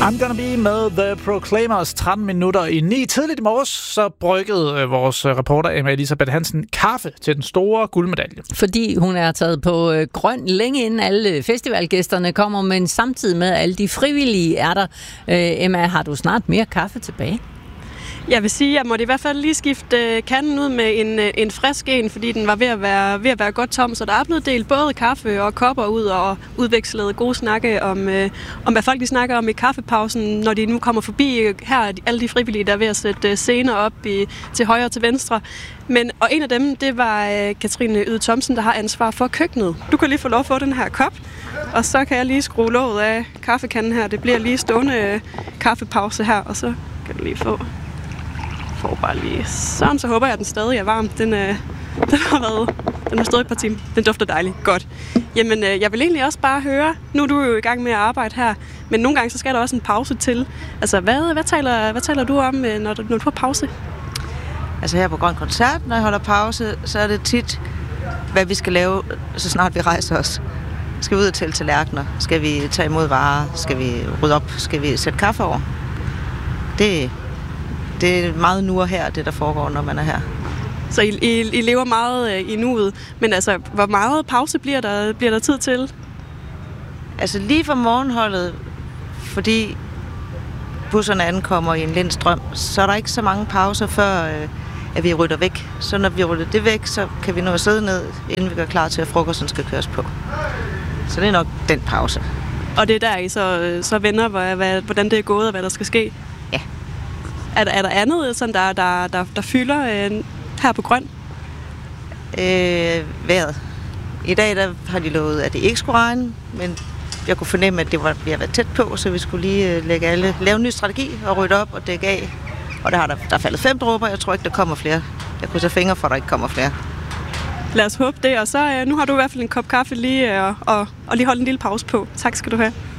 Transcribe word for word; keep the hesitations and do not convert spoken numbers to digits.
I'm gonna be med The Proclaimers. tretten minutter i ni. Tidligt i morges, så bryggede øh, vores reporter Emma Elisabeth Hansen kaffe til den store guldmedalje. Fordi hun er taget på øh, grøn længe inden alle festivalgæsterne kommer, men samtidig med alle de frivillige er der. Øh, Emma, har du snart mere kaffe tilbage? Jeg vil sige, at jeg måtte i hvert fald lige skifte kanden ud med en, en frisk en, fordi den var ved at være, ved at være godt tom. Så der er blevet delt både kaffe og kopper ud og udvekslet gode snakke om, øh, om hvad folk de snakker om i kaffepausen, når de nu kommer forbi. Her alle de frivillige, der er ved at sætte scener op i, til højre og til venstre. Men, og en af dem, det var øh, Katrine Yde Thomsen, der har ansvar for køkkenet. Du kan lige få lov at få den her kop, og så kan jeg lige skrue låget af kaffekanden her. Det bliver lige stående øh, kaffepause her, og så kan du lige få... får bare lige sådan, så håber jeg, at den stadig er varm. Den, øh, den har været, den har stået et par timer. Den dufter dejligt. Godt. Jamen, øh, jeg vil egentlig også bare høre, nu er du jo i gang med at arbejde her, men nogle gange så skal der også en pause til. Altså, hvad, hvad, taler, hvad taler du om, når du, når du har pause? Altså her på Grøn Koncert, når jeg holder pause, så er det tit, hvad vi skal lave, så snart vi rejser os. Skal vi ud og tælle tallerkener? Skal vi tage imod varer? Skal vi rydde op? Skal vi sætte kaffe over? Det Det er meget nu og her, det der foregår, når man er her. Så I, I, I lever meget øh, i nuet, men altså, hvor meget pause bliver der, bliver der tid til? Altså lige fra morgenholdet, fordi busserne ankommer i en lind strøm, så er der ikke så mange pauser, før øh, at vi rydder væk. Så når vi rydder det væk, så kan vi nå at sidde ned, inden vi gør klar til, at frokosten skal køres på. Så det er nok den pause. Og det er der, I så, så vender, hvad, hvad, hvordan det er gået og hvad der skal ske? Ja. Er der, er der andet, sådan, der, der, der, der fylder øh, her på Grøn? Øh, vejret. I dag der har de lovet, at det ikke skulle regne, men jeg kunne fornemme, at det var ved at være tæt på, så vi skulle lige øh, lægge alle, lave en ny strategi og rydde op og dække af. Og der har der, der er faldet fem dråber, jeg tror ikke, der kommer flere. Jeg krydser fingre for, at der ikke kommer flere. Lad os håbe det, og så øh, nu har du i hvert fald en kop kaffe lige, øh, og, og lige holde en lille pause på. Tak skal du have.